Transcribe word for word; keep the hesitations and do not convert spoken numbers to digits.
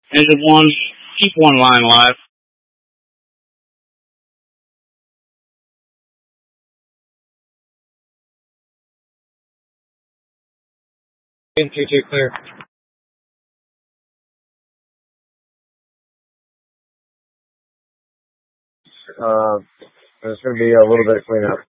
Engine one, keep one line live. In two two clear. Uh, there's going to be a little bit of cleanup.